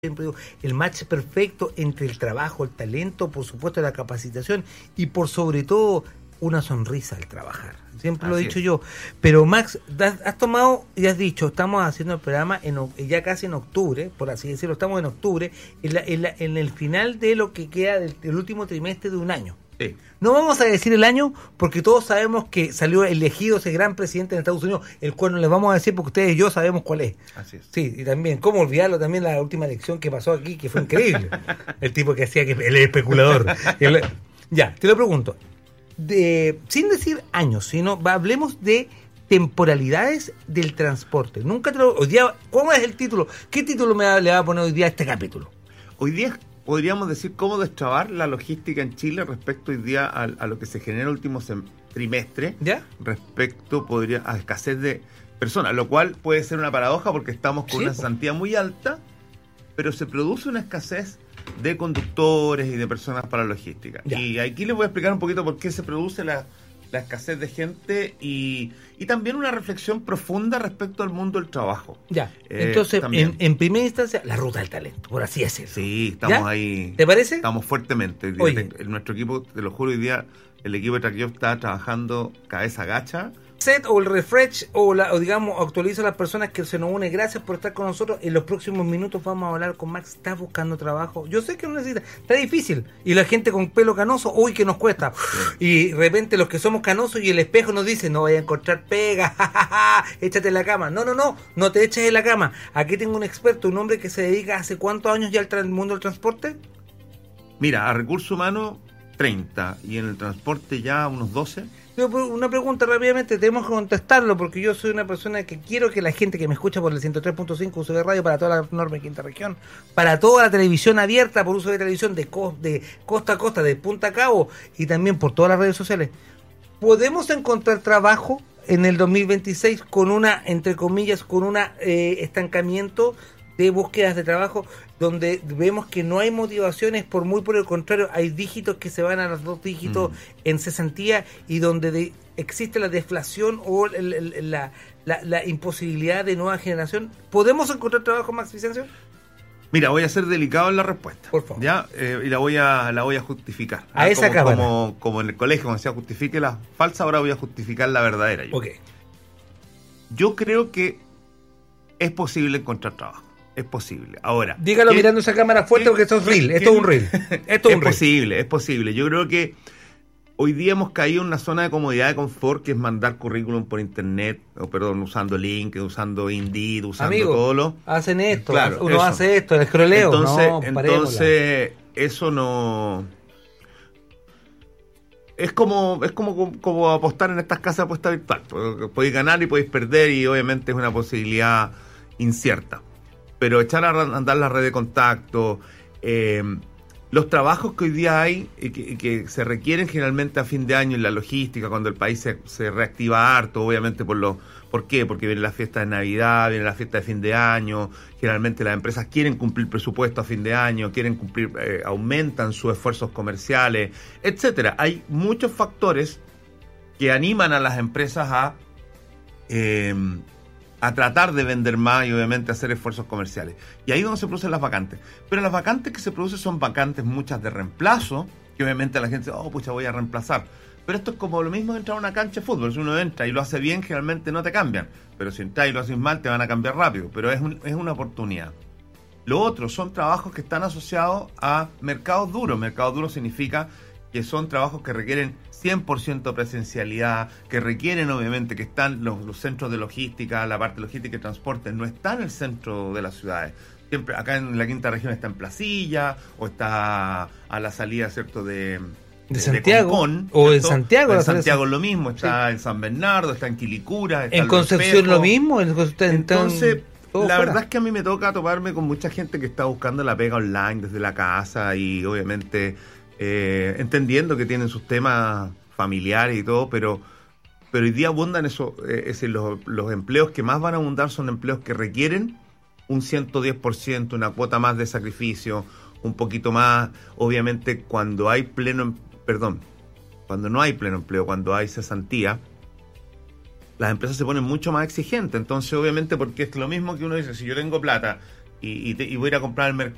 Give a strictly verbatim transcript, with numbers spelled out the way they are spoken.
siempre digo, el match perfecto entre el trabajo, el talento, por supuesto la capacitación y por sobre todo una sonrisa al trabajar. Siempre lo he dicho yo. Pero Max, has tomado y has dicho, estamos haciendo el programa en, ya casi en octubre, por así decirlo, estamos en octubre, en, la, en, la, en el final de lo que queda del, del último trimestre de un año. Sí. No vamos a decir el año porque todos sabemos que salió elegido ese gran presidente en Estados Unidos, el cual no les vamos a decir porque ustedes y yo sabemos cuál es. Así es. Sí, y también, ¿cómo olvidarlo? También la última elección que pasó aquí, que fue increíble. El tipo que hacía que el especulador. El, ya, te lo pregunto. De, sin decir años, sino hablemos de temporalidades del transporte. Nunca te lo, hoy día, ¿cómo es el título? ¿Qué título me va, le va a poner hoy día a este capítulo? Hoy día podríamos decir cómo destrabar la logística en Chile respecto hoy día a, a lo que se genera el último sem- trimestre, ¿ya? Respecto podría a escasez de personas, lo cual puede ser una paradoja porque estamos con ¿sí? Una cesantía muy alta, pero se produce una escasez de conductores y de personas para logística. Ya. Y aquí les voy a explicar un poquito por qué se produce la, la escasez de gente y, y también una reflexión profunda respecto al mundo del trabajo. Ya, eh, entonces, en, en primera instancia, la ruta del talento, por así decirlo. Sí, estamos ¿ya? ahí. ¿Te parece? Estamos fuertemente. Oye. En nuestro equipo, te lo juro, hoy día el equipo de Traqueo está trabajando cabeza gacha. Set o el refresh o, la, o digamos actualiza a las personas que se nos unen. Gracias por estar con nosotros. En los próximos minutos vamos a hablar con Max. ¿Estás buscando trabajo? Yo sé que no necesita, está difícil. Y la gente con pelo canoso, uy, que nos cuesta. Y de repente los que somos canosos y el espejo nos dice, no vaya a encontrar pega, échate en la cama. No, no, no, no te eches en la cama. Aquí tengo un experto, un hombre que se dedica hace cuántos años ya al tra- mundo del transporte. Mira, a recursos humanos treinta y en el transporte ya unos doce. Una pregunta rápidamente, tenemos que contestarlo porque yo soy una persona que quiero que la gente que me escucha por el ciento tres punto cinco uso de radio para toda la enorme quinta región, para toda la televisión abierta por uso de televisión de, co- de costa a costa, de punta a cabo y también por todas las redes sociales, ¿podemos encontrar trabajo en el dos mil veintiséis con una, entre comillas, con un eh, estancamiento de búsquedas de trabajo donde vemos que no hay motivaciones, por muy por el contrario hay dígitos que se van a los dos dígitos mm. en cesantía y donde de, existe la deflación o el, el, la, la, la imposibilidad de nueva generación? ¿Podemos encontrar trabajo, Max Vicencio? Mira, voy a ser delicado en la respuesta. Por favor. ¿Ya? Eh, y la voy a la voy a justificar. A esa como, cámara. Como, como en el colegio, cuando decía justifique la falsa, ahora voy a justificar la verdadera. Yo. Okay. Yo creo que es posible encontrar trabajo. Es posible. Ahora, dígalo mirando esa cámara fuerte porque esto es reel. Esto es un reel. Esto es un reel. posible, es posible. Yo creo que hoy día hemos caído en una zona de comodidad, de confort, que es mandar currículum por internet, o perdón, usando LinkedIn, usando Indeed, usando Amigo, todo lo. hacen esto, claro, uno eso. hace esto, el escroleo. Entonces, no, entonces eso no. Es como es como, como apostar en estas casas de apuesta virtual. Podéis ganar y podéis perder, y obviamente es una posibilidad incierta. Pero echar a andar la red de contacto, eh, los trabajos que hoy día hay y que, que se requieren generalmente a fin de año en la logística, cuando el país se, se reactiva harto, obviamente por lo, ¿por qué? Porque viene la fiesta de Navidad, viene la fiesta de fin de año, generalmente las empresas quieren cumplir presupuesto a fin de año, quieren cumplir, eh, aumentan sus esfuerzos comerciales, etcétera. Hay muchos factores que animan a las empresas a eh, a tratar de vender más y obviamente hacer esfuerzos comerciales. Y ahí es donde se producen las vacantes. Pero las vacantes que se producen son vacantes muchas de reemplazo, que obviamente la gente dice, oh, pucha, voy a reemplazar. Pero esto es como lo mismo de entrar a una cancha de fútbol. Si uno entra y lo hace bien, generalmente no te cambian. Pero si entras y lo haces mal, te van a cambiar rápido. Pero es, un, es una oportunidad. Lo otro son trabajos que están asociados a mercados duros. Mercados duros significa que son trabajos que requieren cien por ciento presencialidad, que requieren obviamente que están los, los centros de logística, la parte de logística y transporte, no está en el centro de las ciudades. Siempre acá en la quinta región está en Placilla, o está a la salida, ¿cierto?, de, de, de Santiago, de Concón, o ¿cierto? en Santiago. En Santiago es lo mismo, está sí. en San Bernardo, está en Quilicura, está en Concepción lo mismo. En, Entonces, la fuera. verdad es que a mí me toca toparme con mucha gente que está buscando la pega online desde la casa y obviamente eh, entendiendo que tienen sus temas familiares y todo, pero pero hoy día abundan eso, eh, es decir, los, los empleos que más van a abundar son empleos que requieren un ciento diez por ciento, una cuota más de sacrificio, un poquito más, obviamente cuando hay pleno, perdón, cuando no hay pleno empleo, cuando hay cesantía, las empresas se ponen mucho más exigentes. Entonces, obviamente, porque es lo mismo que uno dice, si yo tengo plata y, y, te, y voy a ir a comprar al mercado,